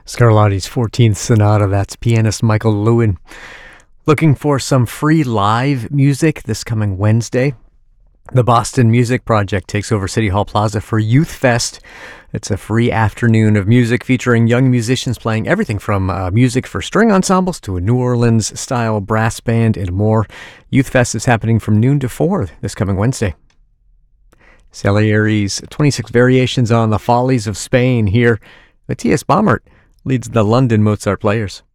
Scarlatti's 14th Sonata, that's pianist Michael Lewin. Looking for some free live music this coming Wednesday? The Boston Music Project takes over City Hall Plaza for Youth Fest. It's a free afternoon of music featuring young musicians playing everything from music for string ensembles to a New Orleans-style brass band and more. Youth Fest is happening from noon to 4 this coming Wednesday. Salieri's 26 Variations on the Follies of Spain here. Matthias Baumert leads the London Mozart Players.